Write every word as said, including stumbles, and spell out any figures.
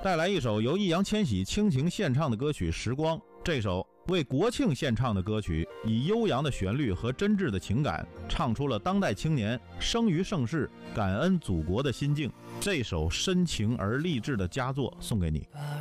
带来一首由易烊千玺倾情献唱的歌曲《时光》。这首为国庆献唱的歌曲，以悠扬的旋律和真挚的情感，唱出了当代青年生于盛世、感恩祖国的心境。这首深情而励志的佳作送给你。